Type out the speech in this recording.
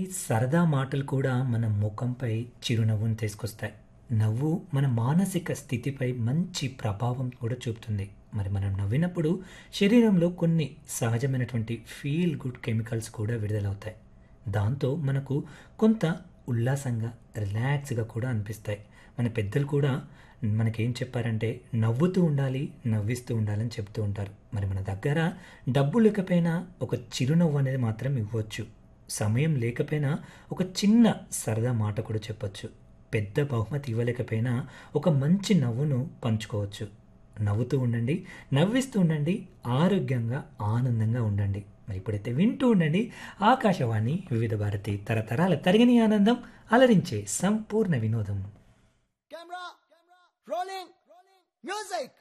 సరదా మాటలు కూడా మన ముఖంపై చిరునవ్వును తీసుకొస్తాయి. నవ్వు మన మానసిక స్థితిపై మంచి ప్రభావం కూడా చూపుతుంది. మరి మనం నవ్వినప్పుడు శరీరంలో కొన్ని సహజమైనటువంటి ఫీల్ గుడ్ కెమికల్స్ కూడా విడుదలవుతాయి. దాంతో మనకు కొంత ఉల్లాసంగా, రిలాక్స్‌గా కూడా అనిపిస్తాయి. మన పెద్దలు కూడా మనకేం చెప్పారంటే నవ్వుతూ ఉండాలి, నవ్విస్తూ ఉండాలని చెప్తూ ఉంటారు. మరి మన దగ్గర డబ్బు లేకపోయినా ఒక చిరునవ్వు అనేది మాత్రం ఇవ్వచ్చు. సమయం లేకపోయినా ఒక చిన్న సరదా మాట కూడా చెప్పొచ్చు. పెద్ద బహుమతి ఇవ్వలేకపోయినా ఒక మంచి నవ్వును పంచుకోవచ్చు. నవ్వుతూ ఉండండి, నవ్విస్తూ ఉండండి, ఆరోగ్యంగా, ఆనందంగా ఉండండి. మరి ఇప్పుడైతే వింటూ ఉండండి ఆకాశవాణి వివిధ భారతి తరతరాల తరగని ఆనందం అలరించే సంపూర్ణ వినోదం. Camera, rolling, music.